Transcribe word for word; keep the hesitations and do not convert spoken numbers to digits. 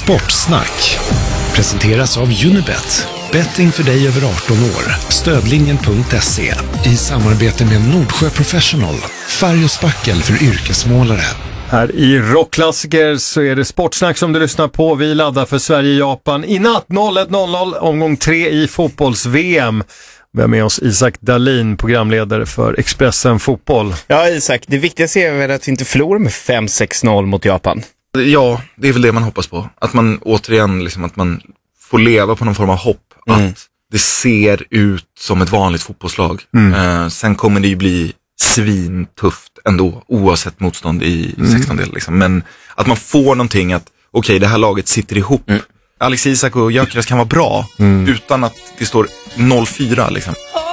Sportsnack presenteras av Unibet. Betting för dig över arton år. Stödlinjen punkt se i samarbete med Nordsjö Professional. Färg och spackel för yrkesmålare. Här i Rockklassiker så är det Sportsnack som du lyssnar på. Vi laddar för Sverige-Japan i natt noll ett noll noll, omgång tre i fotbolls-V M. Vi har med oss Isak Dahlin, programledare för Expressen Fotboll. Ja, Isak, det viktigaste är väl att vi inte förlorar med fem sex noll mot Japan. Ja, det är väl det man hoppas på. Att man återigen, liksom, att man får leva på någon form av hopp. Mm. Att det ser ut som ett vanligt fotbollslag. Mm. Eh, sen kommer det ju bli svintufft ändå, oavsett motstånd i mm. sexton-del. Liksom. Men att man får någonting att, okej, okay, det här laget sitter ihop. Mm. Alex Isak och Gyökeres kan vara bra, mm. utan att det står noll fyra liksom.